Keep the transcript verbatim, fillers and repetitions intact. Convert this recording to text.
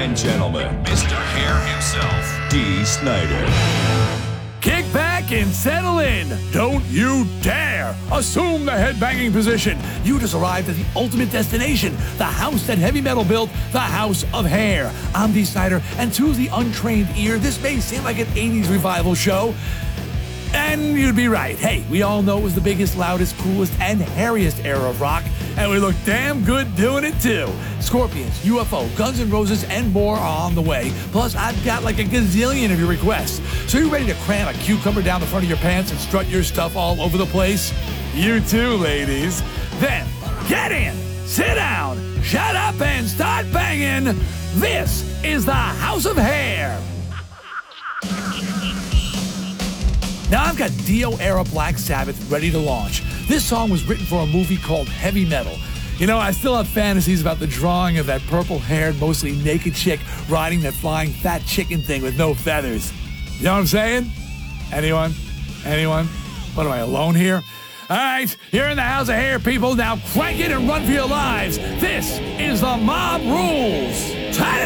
and gentlemen, Mister Hair himself, Dee Snider. Kick back and settle in. Don't you dare assume the headbanging position. You just arrived at the ultimate destination, the house that heavy metal built, the House of Hair. I'm Dee Snider, and to the untrained ear, this may seem like an eighties revival show. And you'd be right. Hey, we all know it was the biggest, loudest, coolest, and hairiest era of rock, and we look damn good doing it too. Scorpions, U F O, Guns N' Roses, and more are on the way. Plus, I've got like a gazillion of your requests. So you ready to cram a cucumber down the front of your pants and strut your stuff all over the place? You too, ladies. Then, get in, sit down, shut up, and start banging. This is the House of Hair. Now I've got Dio-era Black Sabbath ready to launch. This song was written for a movie called Heavy Metal. You know, I still have fantasies about the drawing of that purple-haired, mostly naked chick riding that flying fat chicken thing with no feathers. You know what I'm saying? Anyone? Anyone? What, am I alone here? All right, you're in the House of Hair, people. Now crank it and run for your lives. This is the Mob Rules. Turn it